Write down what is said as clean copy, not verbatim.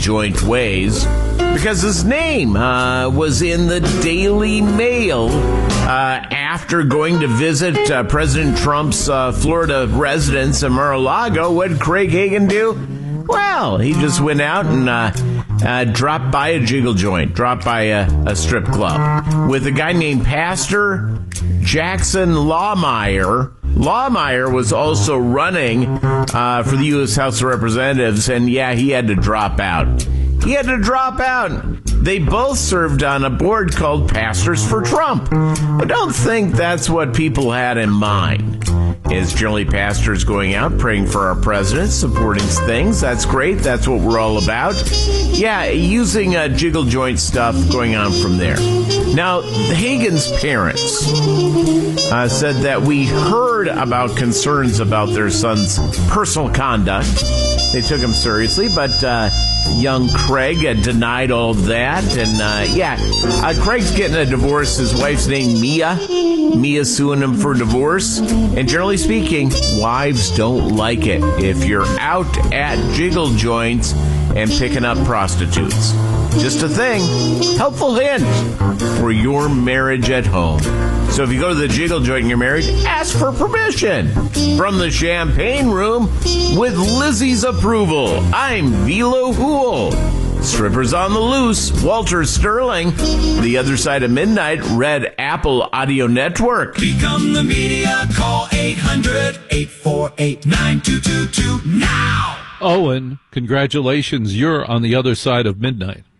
joint ways because his name was in the Daily Mail after going to visit President Trump's Florida residence in Mar-a-Lago. What did Craig Hagan do? Well, he just went out and dropped by a jiggle joint, dropped by a strip club with a guy named Pastor Jackson Lawmeyer. Lawmeyer was also running for the U.S. House of Representatives, and yeah, he had to drop out. They both served on a board called Pastors for Trump. I don't think that's what people had in mind. It's generally pastors going out, praying for our president, supporting things. That's great. That's what we're all about. Yeah, using jiggle joint stuff going on from there. Now, Hagan's parents said that we heard about concerns about their son's personal conduct. They took him seriously, but young Craig denied all of that. And Craig's getting a divorce. His wife's named Mia. Mia's suing him for divorce. And generally speaking, wives don't like it if you're out at jiggle joints and picking up prostitutes. Just a thing. Helpful hint for your marriage at home. So if you go to the jiggle joint and you're married, ask for permission. From the Champagne Room, with Lizzie's approval, I'm Velo Hool. Strippers on the Loose, Walter Sterling. The Other Side of Midnight, Red Apple Audio Network. Become the media. Call 800-848-9222 now. Owen, congratulations. You're on The Other Side of Midnight.